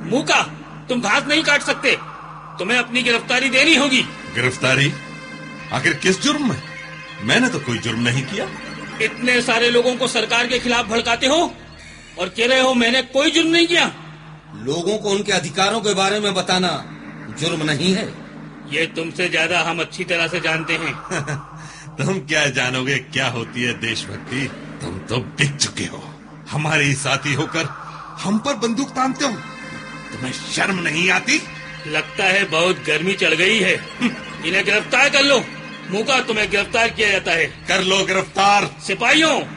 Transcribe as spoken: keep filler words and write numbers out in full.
मुंह का, तुम घास नहीं काट सकते, तुम्हें अपनी गिरफ्तारी देनी होगी। गिरफ्तारी? आखिर किस जुर्म में? मैंने तो कोई जुर्म नहीं किया। इतने सारे लोगों को सरकार के खिलाफ भड़काते हो और कह रहे हो मैंने कोई जुर्म नहीं किया। लोगों को उनके अधिकारों के बारे में बताना जुर्म नहीं है। ये तुमसे ज्यादा हम अच्छी तरह से जानते हैं। तुम क्या जानोगे क्या होती है देशभक्ति? तुम तो बिक चुके हो। हमारे ही साथी होकर हम पर बंदूक तानते हो। तुम्हें शर्म नहीं आती? लगता है बहुत गर्मी चढ़ गई है। इन्हें गिरफ्तार कर लो। मुंह का, तुम्हें गिरफ्तार किया जाता है। कर लो गिरफ्तार। सिपाहियों,